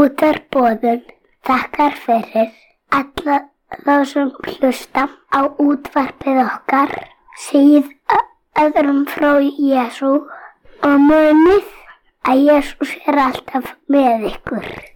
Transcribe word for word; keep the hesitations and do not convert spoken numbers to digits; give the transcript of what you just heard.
Útvarpsboðun þakkar fyrir alla þá sem hlusta á útvarpið okkar, segið öðrum frá Jesú og munið að Jesús er alltaf með ykkur.